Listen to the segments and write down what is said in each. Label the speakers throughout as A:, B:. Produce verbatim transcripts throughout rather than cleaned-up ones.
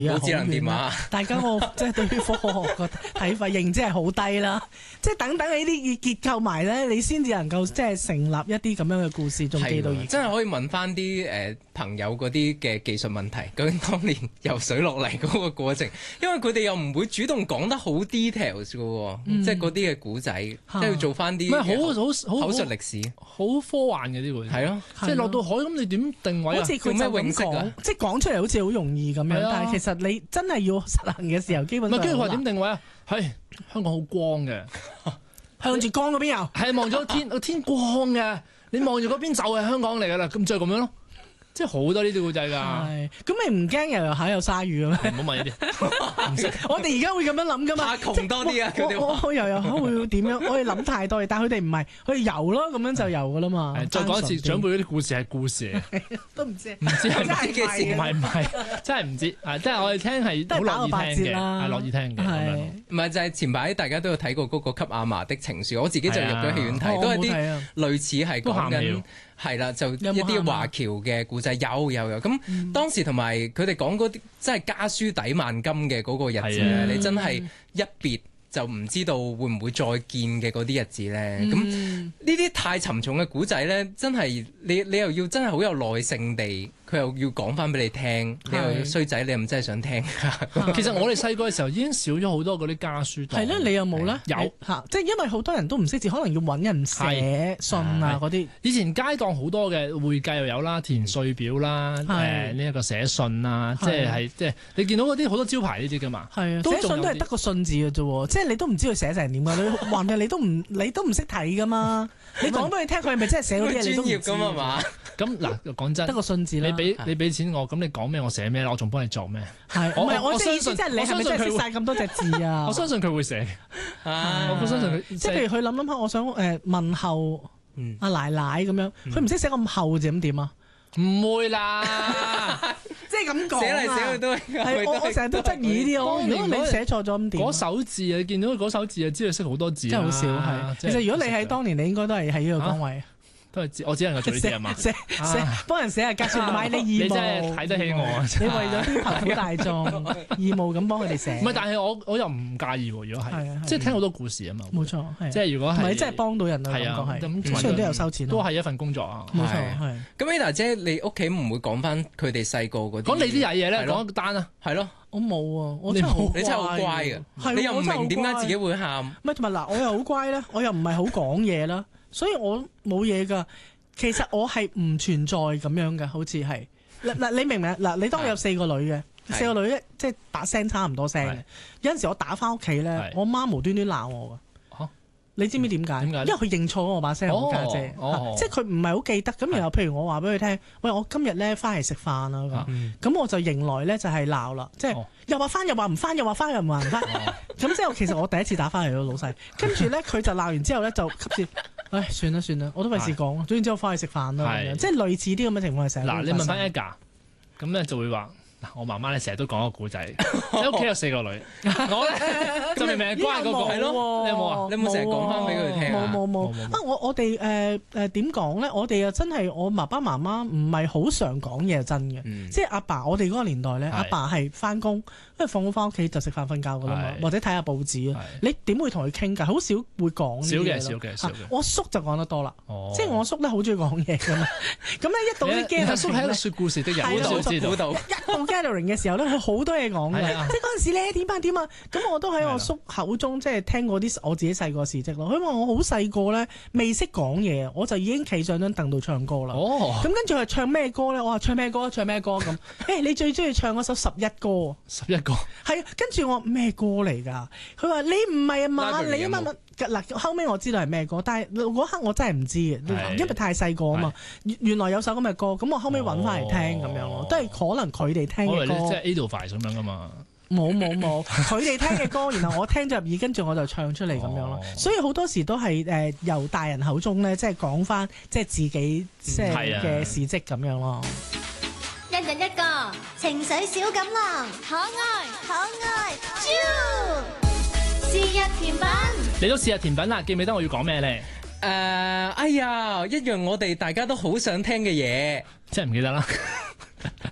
A: 冇智能電話，
B: 大家我即係對於科學個睇法認知係好低啦。即係等等你啲結構埋咧，你先至能夠即係成立一啲咁樣嘅故事，仲記到而家。
A: 真係可以問翻啲誒朋友嗰啲嘅技術問題，究竟當年游水落嚟嗰個過程，因為佢哋又唔會主動講得好 details 嘅喎，嗯、即係嗰啲嘅古仔，即係要做翻啲
C: 唔係好好
A: 口述歷史，
C: 好科幻嘅呢個。
A: 係咯，
C: 即係落到海咁，你點定位啊？
B: 好似佢就咁講，即係講出嚟好似好容易咁樣，但係其實你真係要實行嘅時候，基本上唔係。跟住佢話點定位啊？係香港好光嘅，向住光嗰邊游。係望咗天，個天光嘅，你望住嗰邊就係香港嚟㗎啦。咁就係咁樣咯。即係好多呢啲故仔㗎。係，咁你唔驚游游下有鯊魚嘅咩？唔好問呢啲。唔識。我哋而家會咁樣諗㗎嘛？怕窮多啲啊！佢哋我我游游下會點樣？我哋諗太多嘢，但係佢哋唔係，佢哋游咯，咁樣就游㗎啦嘛。
C: 再講一次，長輩嗰啲故事係故事嚟。
B: 都唔知。
C: 唔知係咩嘅事？唔係唔係，真係唔知。係即係我哋聽係好樂意聽嘅，係樂意聽嘅。係。
A: 唔係就係前排大家都有睇過嗰個給阿嫲的情書，我自己就入咗戲院睇，都係啲類似係講緊。係啦，就一啲華僑嘅故仔，有有有。咁、嗯、當時同埋佢哋講嗰啲，真係家書抵萬金嘅嗰個日子咧，的你真係一別就唔知道會唔會再見嘅嗰啲日子咧。咁呢啲太沉重嘅故仔咧，真係你你又要真係好有耐性地。佢又要講翻俾你聽，你又衰仔，你又唔真係想聽。
C: 其實我哋細個嘅時候已經少咗好多嗰啲家書。係咧，
B: 你有冇咧？
C: 有
B: 嚇，即係因為好多人都唔識字，可能要揾人寫信啊嗰啲。
C: 以前街檔好多嘅會計又有啦，填稅表啦，誒呢一個寫信啊，即係係即係你見到嗰啲好多招牌呢啲噶嘛。係啊，寫信都係得個信字嘅啫喎，即係你都唔知佢寫成點㗎，你話嘅你都唔你都唔識睇㗎嘛。你講俾佢聽，佢係咪真係寫嗰啲嘢？你都唔知
A: 專業㗎嘛？
C: 咁嗱，講真，
B: 得個信字啦。
C: 你俾你俾錢我，咁你講咩？我寫咩？我仲幫你做咩？
B: 係，唔係我即係意思，即係你係咪真係識晒咁多隻字啊？
C: 我相信佢會寫。我相信佢，
B: 即係譬如佢諗諗下，我想誒問候阿奶奶咁樣，佢唔識寫咁厚字咁點啊？
C: 唔會啦，
B: 即係咁講
A: 寫嚟寫去都係。
B: 我我成日都質疑呢啲咯。如果你寫錯咗咁點？
C: 嗰手字啊，你見到嗰手字就知道識好多字。
B: 真係好少係。其實如果你喺當年，你應該都係喺呢個崗位。
C: 都係我只能夠做呢啲啊嘛，
B: 寫寫幫人寫下家書，買你義務。
C: 你真係睇得起我啊！
B: 你為咗啲貧苦大眾義務咁幫佢哋寫。
C: 唔係，但係我我又唔介意喎。如果係，即係聽好多故事啊嘛。
B: 冇錯，
C: 即係如果係，
B: 唔係真係幫到人啊？
C: 係啊，
B: 咁雖然都有收錢，
C: 都係一份工作啊。
B: 冇錯，係。
A: 咁 Ada 姐，你屋企唔會講翻佢哋細個嗰啲？
C: 講你啲曳嘢咧，講一個單啊，
A: 係咯。
B: 我冇啊，我真係好，
A: 你真係好乖嘅，你又唔明點解自己會喊？
B: 唔係同埋嗱，我又好乖啦，我又唔係好講嘢啦，所以我冇嘢㗎。其實我係唔存在咁樣嘅，好似係嗱，你明唔明啊？嗱，你當我有四個女嘅，四個女咧，即係把聲差唔多聲嘅。有陣時我打翻屋企咧，我媽無端端鬧我㗎。你知唔知點解？因為佢認錯我把聲係我家姐，即係佢唔係好記得。咁然後譬如我話俾佢聽，喂，我今日咧翻嚟食飯啦，咁我就迎來咧就係鬧啦，即係又話翻又話唔翻，又話翻又話唔翻。咁之後其實我第一次打翻嚟咯，老細。跟住咧佢就鬧完之後咧就吸住。唉，算啦算啦，我都費事講。總之之後翻去食飯啦，即係類似啲咁嘅情況係成日。
C: 嗱，你問翻一架，咁咧就會話嗱，我媽媽咧成日都講個故仔，你屋企有四個女，我咧就明明係乖嗰個，係咯，你有冇啊？你有冇成日講翻俾佢聽啊？
B: 冇冇冇啊！我我哋誒誒點講咧？我哋又真係我爸爸媽媽唔係好常講嘢，真嘅。即係阿爸，我哋嗰個年代咧，阿爸係翻工，因為放工翻屋企就食飯瞓覺噶啦嘛，或者睇下報紙啊。你點會同佢傾偈？好少會講。
C: 少嘅少嘅少嘅。
B: 我叔就講得多啦，即係我叔咧好中意講嘢噶嘛。咁咧一到啲 gathering，
C: 阿叔係一個説故事的人，
B: 我
C: 知道。
B: 一到 gathering 嘅時候咧，佢好多嘢講嘅，即係嗰陣時咧點啊點啊。咁我都喺我叔口中即係聽過啲我自己細個事蹟咯。佢話我好細個咧，未識講嘢，我就已經企上張凳度唱歌啦。咁跟住佢唱咩歌咧？我話唱咩歌？唱咩歌咁？誒，你最中意唱嗰首十一歌？
C: 十一歌
B: 係啊，跟住我咩歌嚟㗎？佢話你唔係啊嘛，你乜乜嗱？後尾我知道係咩歌，但係嗰刻我真係唔知嘅，因為太細個啊嘛。原來有首咁嘅歌，咁我後尾揾翻嚟聽咁樣咯，都係可能佢哋聽嘅歌。
C: 即係 Edelweiss 咁樣㗎嘛。
B: 冇冇冇，佢哋聽嘅歌，然後我聽咗入耳，跟住我就唱出嚟咁樣咯。所以好多時都係誒由大人口中咧，即係講翻即係自己即係嘅事蹟咁樣咯。
D: 一人一個情緒小錦囊，可愛可愛，啾！是日甜品
C: 嚟到是日甜品啦，記唔記得我要講咩咧？
A: 誒，哎呀，一樣我哋大家都好想聽嘅嘢，
C: 真係唔記得啦。開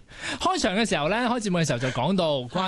C: 開場嘅時候咧，開節目嘅時候就講到關